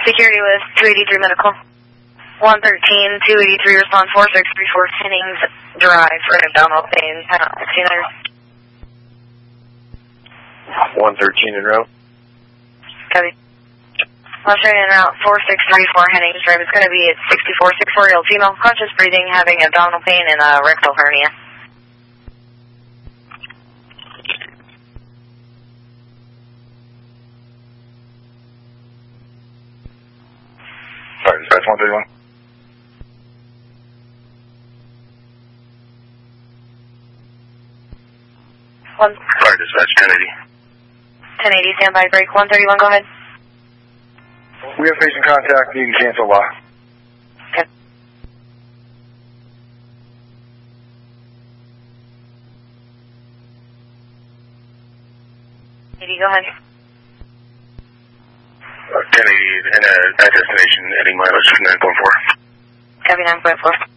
Security with 283 medical. 113, 283, respond 4634 Hennings Drive for an abdominal pain. 113 en route. Copy. Australian en route 4634 Hennings Drive. It's going to be at 6464-year-old female, conscious breathing, having abdominal pain and a rectal hernia. Sorry, dispatch 131. Sorry, dispatch 1080. 1080, standby break. 131, go ahead. We have patient contact, needing cancel by. Okay. Go ahead. 1080 and at destination, heading mileage 9.4. Copy 9.4.